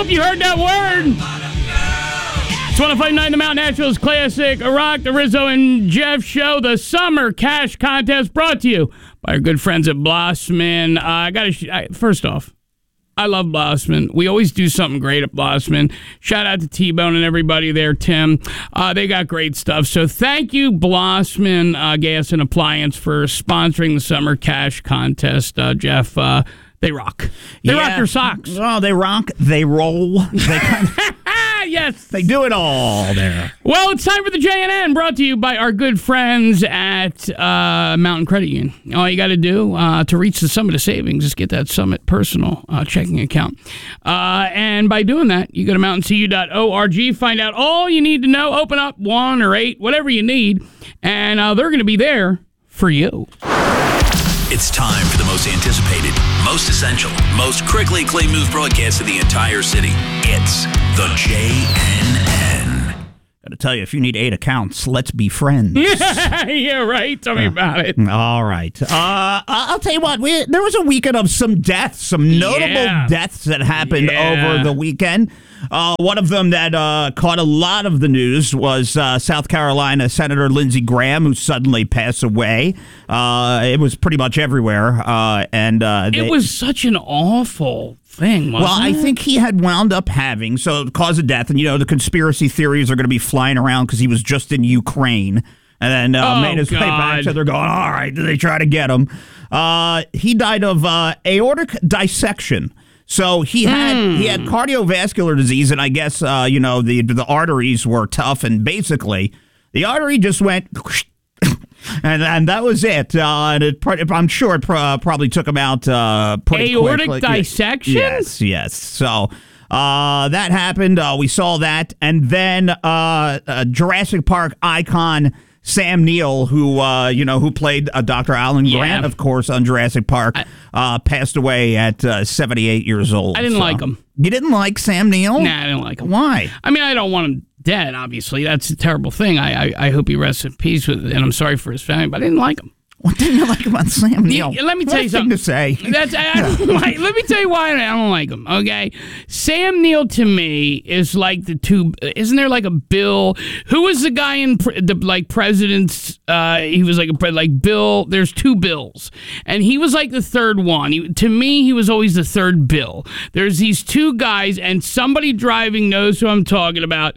hope you heard that word. It's 105.9 The Mountain Nationals Classic. Rock, the Rizzo, and Jeff Show. The Summer Cash Contest brought to you by our good friends at Blossman. First off, I love Blossman. We always do something great at Blossman. Shout out to T-Bone and everybody there, Tim. They got great stuff. So thank you, Blossman Gas and Appliance, for sponsoring the Summer Cash Contest. Jeff, they rock. They rock your socks. Oh, they rock. They roll. They yes. They do it all there. Well, it's time for the JNN, brought to you by our good friends at Mountain Credit Union. All you got to do to reach the Summit of Savings is get that Summit personal checking account. And by doing that, you go to mountaincu.org, find out all you need to know, open up 1 or 8, whatever you need, and they're going to be there for you. It's time for the most anticipated, most essential, most critically acclaimed news broadcast of the entire city. It's the JNN. Gotta tell you, if you need 8 accounts, let's be friends. Yeah, right. Tell me about it. All right. I'll tell you what, there was a weekend of some deaths, some notable deaths that happened over the weekend. One of them that caught a lot of the news was South Carolina Senator Lindsey Graham, who suddenly passed away. It was pretty much everywhere. It was such an awful thing, wasn't it? I think he had wound up having, so cause of death, and the conspiracy theories are going to be flying around because he was just in Ukraine and then made his way back, so they're going, all right, they try to get him. He died of aortic dissection. So he had cardiovascular disease, and I guess the arteries were tough, and basically the artery just went, and that was it. And I'm sure it probably took him out pretty aortic quickly. dissection. Yes. So that happened. We saw that, and then Jurassic Park icon Sam Neill, who played Dr. Alan Grant, of course, on Jurassic Park, passed away at 78 years old. I didn't like him. You didn't like Sam Neill? Nah, I didn't like him. Why? I mean, I don't want him dead, obviously. That's a terrible thing. I hope he rests in peace with it, and I'm sorry for his family, but I didn't like him. What didn't you like about Sam Neill? Let me tell you something to say. Let me tell you why I don't like him. Okay, Sam Neill to me is like the two. Isn't there like a Bill? Who was the guy in the presidents? He was like Bill. There's 2 Bills, and he was like the third one. To me, he was always the third Bill. There's these 2 guys, and somebody driving knows who I'm talking about.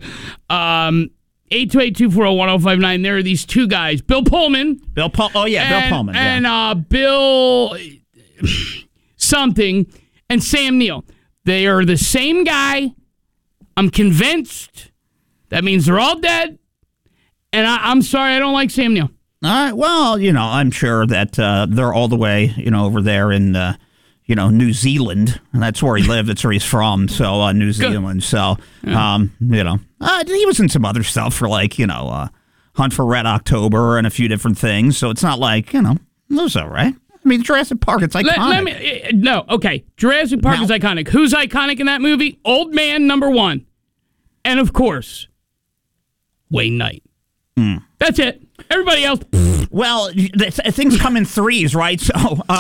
828-240-1059. There are these 2 guys, Bill Pullman. Bill Pullman. And Bill something and Sam Neill. They are the same guy. I'm convinced. That means they're all dead. And I'm sorry, I don't like Sam Neill. All right. Well, I'm sure that they're all the way, over there in New Zealand, and that's where he lived. That's where he's from. So New Zealand. So he was in some other stuff for Hunt for Red October and a few different things. So it's not like it was all right. I mean, Jurassic Park, it's iconic. Jurassic Park is iconic. Who's iconic in that movie? Old Man number 1, and of course, Wayne Knight. That's it. Everybody else. Well, things come in 3s, right? So,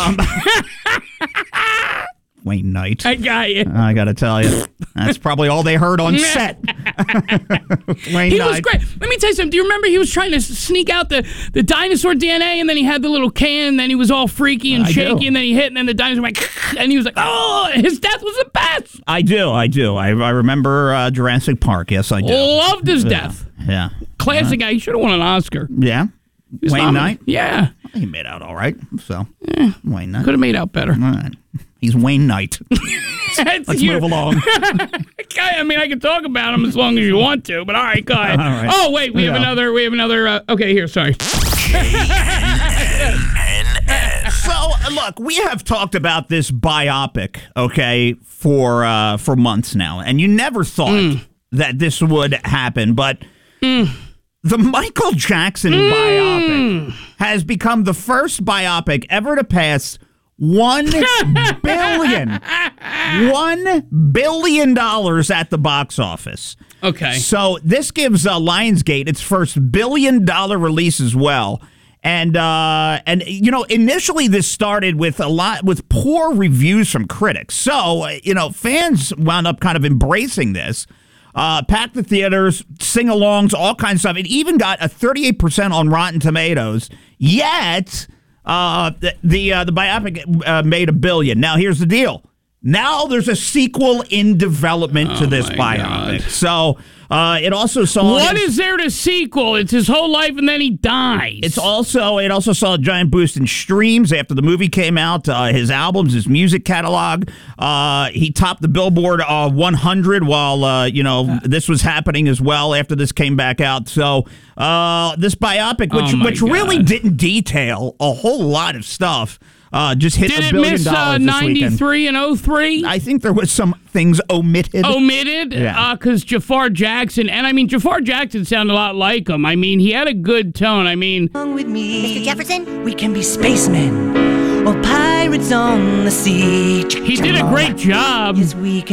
Wayne Knight. I got you. I got to tell you, that's probably all they heard on set. Wayne He Knight. was great. Let me tell you something. Do you remember he was trying to sneak out the dinosaur DNA, and then he had the little can, and then he was all freaky and shaky, and then he hit, and then the dinosaur went, and he was like, oh, his death was the best. I do. I remember Jurassic Park. Yes, I do. Loved his death. Yeah. Classic guy. He should have won an Oscar. Yeah. Wayne Knight? Yeah. He made out all right. So, Wayne Knight. Could have made out better. All right. He's Wayne Knight. Let's move along. I mean, I can talk about him as long as you want to, but all right, go ahead. All right. Oh, wait, we have another. Okay, here, sorry. So, look, we have talked about this biopic, okay, for months now, and you never thought that this would happen, but the Michael Jackson biopic has become the first biopic ever to pass $1 billion at the box office. Okay. So this gives Lionsgate its first $1 billion release as well. And initially this started with poor reviews from critics. So, fans wound up kind of embracing this. Packed the theaters, sing-alongs, all kinds of stuff. It even got a 38% on Rotten Tomatoes. Yet, the biopic made $1 billion. Now, here's the deal. Now there's a sequel in development to this biopic. God. So it also saw... What is there to sequel? It's his whole life and then he dies. It also saw a giant boost in streams after the movie came out. His albums, his music catalog. He topped the Billboard 100 while, this was happening as well after this came back out. So this biopic, which really didn't detail a whole lot of stuff, just hit $1 billion this weekend. Did it miss 93 and 03? I think there was some things omitted. Yeah. Because Jafar Jackson, and I mean, Jafar Jackson sounded a lot like him. I mean, he had a good tone. I mean... Along with me, Mr. Jefferson? We can be spacemen or pirates on the sea. He did a great job. Yes, we can.